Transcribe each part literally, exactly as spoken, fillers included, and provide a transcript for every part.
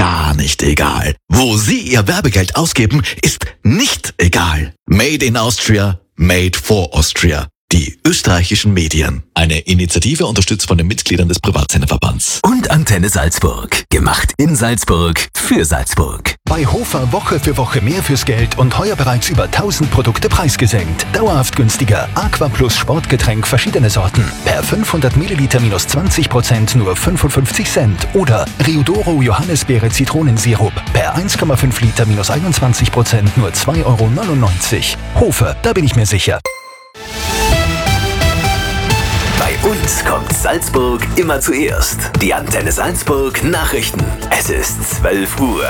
gar nicht egal. Wo Sie Ihr Werbegeld ausgeben, ist nicht egal. Made in Austria, made for Austria. Die österreichischen Medien. Eine Initiative unterstützt von den Mitgliedern des Privatsenderverbands. Und Antenne Salzburg. Gemacht in Salzburg für Salzburg. Bei Hofer Woche für Woche mehr fürs Geld und heuer bereits über tausend Produkte preisgesenkt. Dauerhaft günstiger. Aqua Plus Sportgetränk verschiedene Sorten. Per fünfhundert Milliliter minus zwanzig Prozent nur fünfundfünfzig Cent. Oder Riodoro Johannisbeere Zitronensirup. Per eins Komma fünf Liter minus einundzwanzig Prozent nur zwei Euro neunundneunzig. Hofer, da bin ich mir sicher. Bei uns kommt Salzburg immer zuerst. Die Antenne Salzburg Nachrichten. Es ist zwölf Uhr.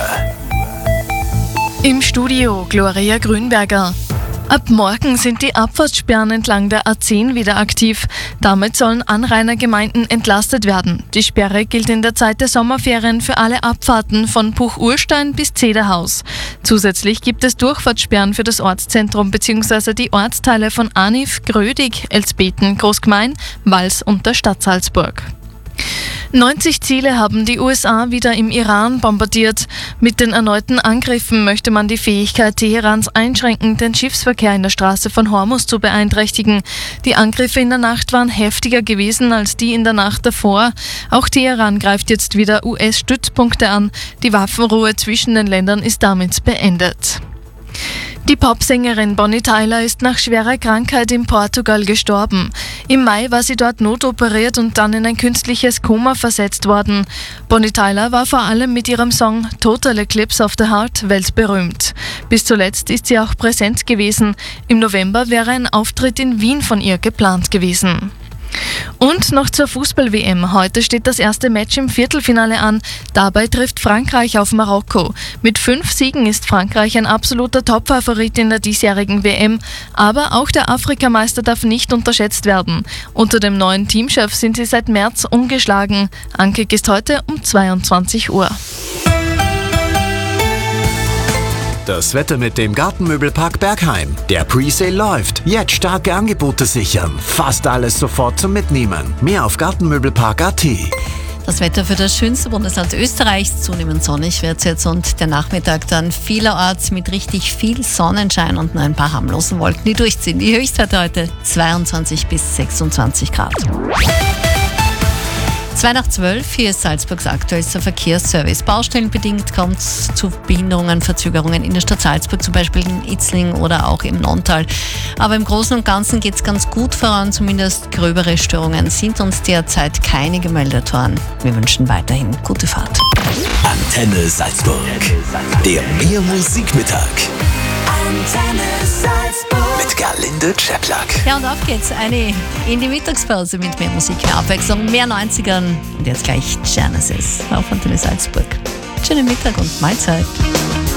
Im Studio Gloria Grünberger. Ab morgen sind die Abfahrtssperren entlang der A zehn wieder aktiv. Damit sollen Anrainergemeinden entlastet werden. Die Sperre gilt in der Zeit der Sommerferien für alle Abfahrten von Buchurstein bis Zederhaus. Zusätzlich gibt es Durchfahrtssperren für das Ortszentrum bzw. die Ortsteile von Aniv, Grödig, Elsbeten, Großgmein, Wals und der Stadt Salzburg. neunzig Ziele haben die U S A wieder im Iran bombardiert. Mit den erneuten Angriffen möchte man die Fähigkeit Teherans einschränken, den Schiffsverkehr in der Straße von Hormuz zu beeinträchtigen. Die Angriffe in der Nacht waren heftiger gewesen als die in der Nacht davor. Auch Teheran greift jetzt wieder U S-Stützpunkte an. Die Waffenruhe zwischen den Ländern ist damit beendet. Die Popsängerin Bonnie Tyler ist nach schwerer Krankheit in Portugal gestorben. Im Mai war sie dort notoperiert und dann in ein künstliches Koma versetzt worden. Bonnie Tyler war vor allem mit ihrem Song Total Eclipse of the Heart weltberühmt. Bis zuletzt ist sie auch präsent gewesen. Im November wäre ein Auftritt in Wien von ihr geplant gewesen. Und noch zur Fußball-W M. Heute steht das erste Match im Viertelfinale an. Dabei trifft Frankreich auf Marokko. Mit fünf Siegen ist Frankreich ein absoluter Topfavorit in der diesjährigen W M. Aber auch der Afrikameister darf nicht unterschätzt werden. Unter dem neuen Teamchef sind sie seit März ungeschlagen. Ankick ist heute um zweiundzwanzig Uhr. Das Wetter mit dem Gartenmöbelpark Bergheim. Der Presale läuft. Jetzt starke Angebote sichern. Fast alles sofort zum Mitnehmen. Mehr auf gartenmöbelpark punkt at. Das Wetter für das schönste Bundesland Österreichs. Zunehmend sonnig wird es jetzt und der Nachmittag dann vielerorts mit richtig viel Sonnenschein und nur ein paar harmlosen Wolken, die durchziehen. Die Höchstwerte heute zweiundzwanzig bis sechsundzwanzig Grad. zwei nach zwölf, hier ist Salzburgs aktuellster Verkehrsservice. Baustellenbedingt kommt es zu Behinderungen, Verzögerungen in der Stadt Salzburg, zum Beispiel in Itzling oder auch im Nonntal. Aber im Großen und Ganzen geht es ganz gut voran, zumindest gröbere Störungen sind uns derzeit keine gemeldet worden. Wir wünschen weiterhin gute Fahrt. Antenne Salzburg. Der Mehr Musikmittag. Antenne Salzburg. Mit Gerlinde Czeplak. Ja, und auf geht's. Eine in die Mittagspause mit mehr Musik, mehr Abwechslung, mehr neunzigern. Und jetzt gleich Genesis auf Antenne Salzburg. Schönen Mittag und Mahlzeit.